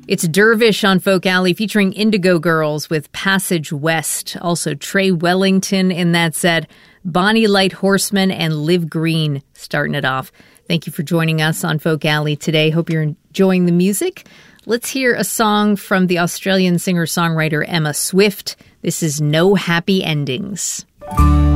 It's Dervish on Folk Alley featuring Indigo Girls with Passage West. Also Trey Wellington in that set, Bonnie Light Horseman, and Liv Green starting it off. Thank you for joining us on Folk Alley today. Hope you're enjoying the music. Let's hear a song from the Australian singer-songwriter Emma Swift. This is No Happy Endings.